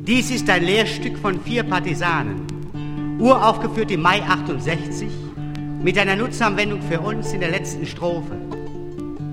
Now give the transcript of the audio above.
Dies ist ein Lehrstück von 4 Partisanen, uraufgeführt im Mai 68, mit einer Nutzanwendung für uns in der letzten Strophe.